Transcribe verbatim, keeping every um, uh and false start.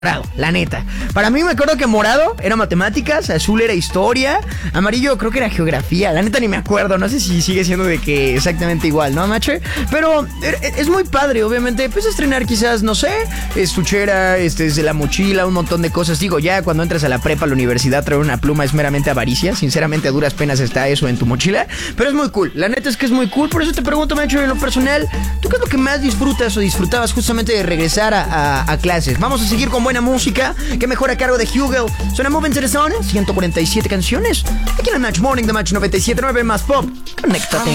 morado, la neta. Para mí me acuerdo que morado era matemáticas, azul era historia, amarillo creo que era geografía. La neta ni me acuerdo, no sé si sigue siendo de que exactamente igual, ¿no, Mache? Pero es muy padre, obviamente. Pues estrenar quizás, no sé, estuchera, este, desde la mochila, un montón de cosas. Digo, ya cuando entras a la prepa, a la universidad, traer una pluma es meramente avaricia. Sinceramente, a duras penas está eso en tu mochila. Pero es muy cool, la neta es que es muy cool. Por eso te pregunto, Mache, en lo personal, ¿tú qué es lo que más disfrutas o disfrutabas justamente de regresar a, a, a clases? Vamos a seguir con buena música, que mejor a cargo de Hugo. Suena Moving to the Sun, ciento cuarenta y siete canciones. Aquí en el Match Morning de Match noventa y siete punto nueve más Pop. Conéctate.